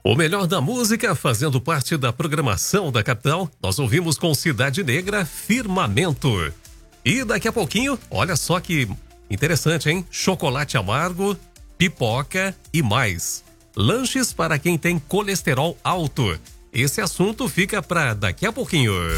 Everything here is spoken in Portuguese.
O melhor da música fazendo parte da programação da capital, nós ouvimos com Cidade Negra, Firmamento. E daqui a pouquinho, olha só que interessante, hein? Chocolate amargo, pipoca e mais. Lanches para quem tem colesterol alto. Esse assunto fica para daqui a pouquinho.